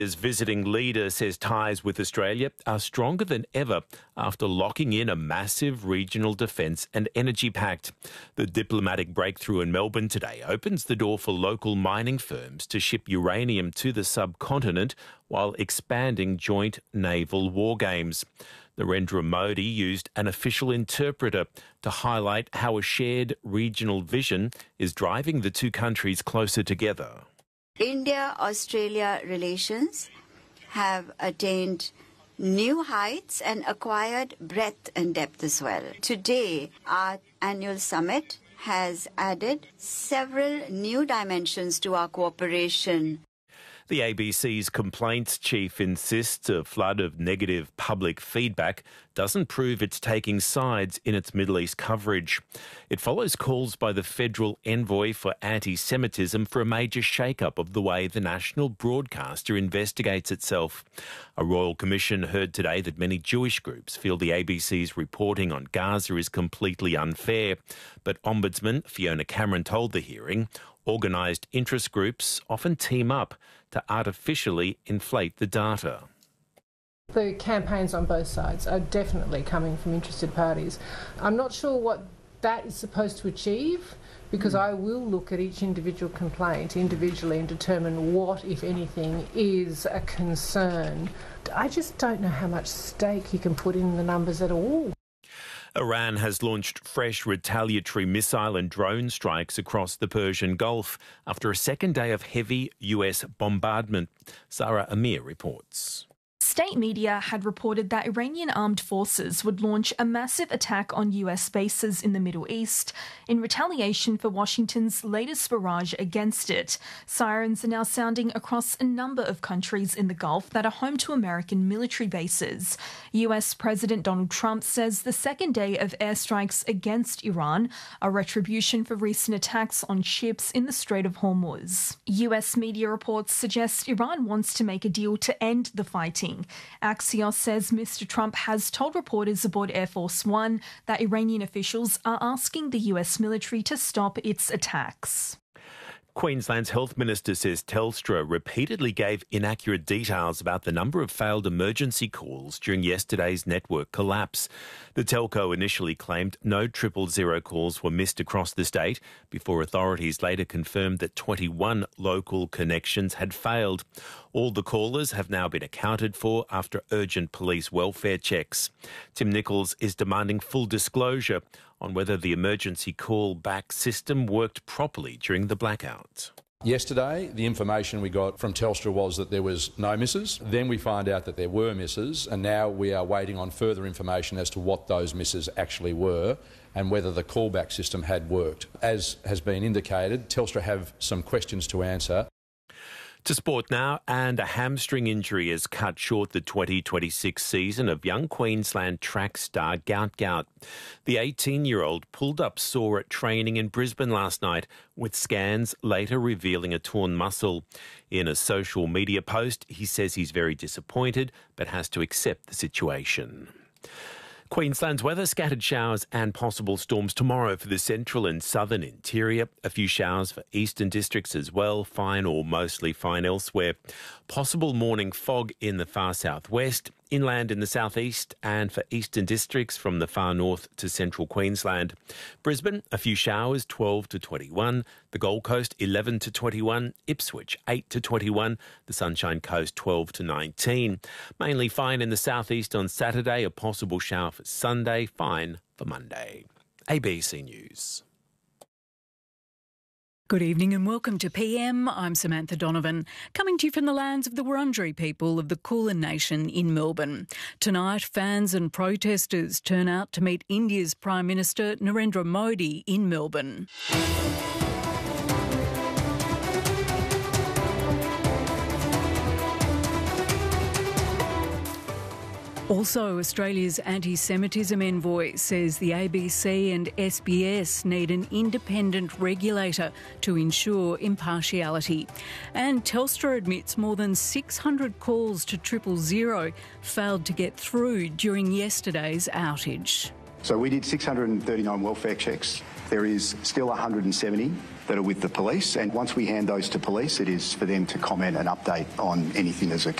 His visiting leader says ties with Australia are stronger than ever after locking in a massive regional defence and energy pact. The diplomatic breakthrough in Melbourne today opens the door for local mining firms to ship uranium to the subcontinent while expanding joint naval war games. Narendra Modi used an official interpreter to highlight how a shared regional vision is driving the two countries closer together. India-Australia relations have attained new heights and acquired breadth and depth as well. Today, our annual summit has added several new dimensions to our cooperation. The ABC's complaints chief insists a flood of negative public feedback doesn't prove it's taking sides in its Middle East coverage. It follows calls by the federal envoy for anti-Semitism for a major shake-up of the way the national broadcaster investigates itself. A royal commission heard today that many Jewish groups feel the ABC's reporting on Gaza is completely unfair. But Ombudsman Fiona Cameron told the hearing organised interest groups often team up to artificially inflate the data. The campaigns on both sides are definitely coming from interested parties. I'm not sure what that is supposed to achieve, because I will look at each individual complaint individually and determine what, if anything, is a concern. I just don't know how much stake you can put in the numbers at all. Iran has launched fresh retaliatory missile and drone strikes across the Persian Gulf after a second day of heavy US bombardment. Sarah Amir reports. State media had reported that Iranian armed forces would launch a massive attack on US bases in the Middle East in retaliation for Washington's latest barrage against it. Sirens are now sounding across a number of countries in the Gulf that are home to American military bases. US President Donald Trump says the second day of airstrikes against Iran are retribution for recent attacks on ships in the Strait of Hormuz. US media reports suggest Iran wants to make a deal to end the fighting. Axios says Mr. Trump has told reporters aboard Air Force One that Iranian officials are asking the US military to stop its attacks. Queensland's health minister says Telstra repeatedly gave inaccurate details about the number of failed emergency calls during yesterday's network collapse. The telco initially claimed no 000 calls were missed across the state before authorities later confirmed that 21 local connections had failed. All the callers have now been accounted for after urgent police welfare checks. Tim Nichols is demanding full disclosure on whether the emergency call-back system worked properly during the blackout. Yesterday, the information we got from Telstra was that there was no misses. Then we find out that there were misses, and now we are waiting on further information as to what those misses actually were and whether the callback system had worked. As has been indicated, Telstra have some questions to answer. To sport now, and a hamstring injury has cut short the 2026 season of young Queensland track star Gout Gout. The 18-year-old pulled up sore at training in Brisbane last night, with scans later revealing a torn muscle. In a social media post, he says he's very disappointed but has to accept the situation. Queensland's weather, scattered showers and possible storms tomorrow for the central and southern interior. A few showers for eastern districts as well, fine or mostly fine elsewhere. Possible morning fog in the far southwest, inland in the southeast, and for eastern districts from the far north to central Queensland. Brisbane, a few showers, 12 to 21. The Gold Coast, 11 to 21. Ipswich, 8 to 21. The Sunshine Coast, 12 to 19. Mainly fine in the southeast on Saturday, a possible shower for Sunday, fine for Monday. ABC News. Good evening and welcome to PM. I'm Samantha Donovan, coming to you from the lands of the Wurundjeri people of the Kulin Nation in Melbourne. Tonight, fans and protesters turn out to meet India's Prime Minister Narendra Modi in Melbourne. Also, Australia's anti-Semitism envoy says the ABC and SBS need an independent regulator to ensure impartiality. And Telstra admits more than 600 calls to 000 failed to get through during yesterday's outage. So we did 639 welfare checks There is still 170 that are with the police, and once we hand those to police, it is for them to comment and update on anything that's occurred.